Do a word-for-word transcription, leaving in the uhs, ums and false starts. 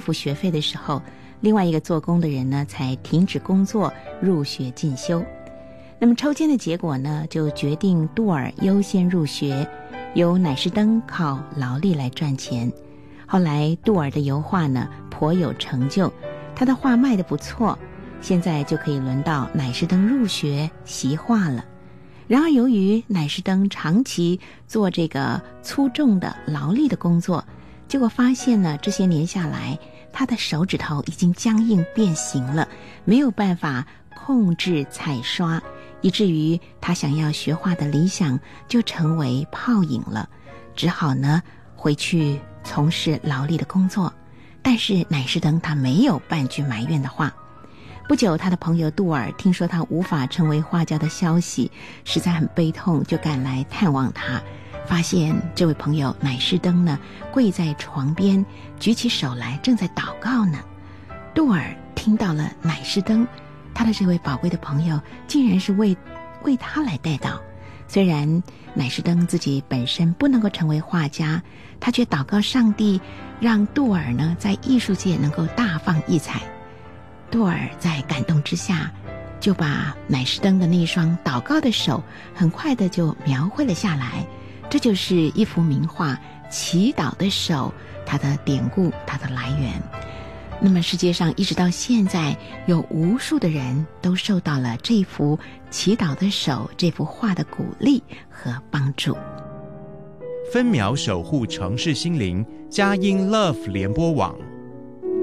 付学费的时候，另外一个做工的人呢才停止工作入学进修。那么抽签的结果呢，就决定杜尔优先入学，由乃士登靠劳力来赚钱。后来杜尔的油画呢颇有成就，他的画卖得不错，现在就可以轮到乃士登入学习画了。然而由于乃士登长期做这个粗重的劳力的工作，结果发现呢，这些年下来他的手指头已经僵硬变形了，没有办法控制彩刷，以至于他想要学画的理想就成为泡影了，只好呢回去从事劳力的工作。但是乃士登他没有半句埋怨的话。不久，他的朋友杜尔听说他无法成为画家的消息，实在很悲痛，就赶来探望他。发现这位朋友乃士登呢跪在床边，举起手来正在祷告呢。杜尔听到了乃士登，他的这位宝贵的朋友竟然是为为他来代祷。虽然乃士登自己本身不能够成为画家，他却祷告上帝让杜尔呢在艺术界能够大放异彩。杜尔在感动之下，就把乃士登的那双祷告的手很快的就描绘了下来。这就是一幅名画《祈祷的手》，它的典故，它的来源。那么世界上一直到现在，有无数的人都受到了这幅《祈祷的手》这幅画的鼓励和帮助。 分秒守护城市心灵，佳音 Love 联播网。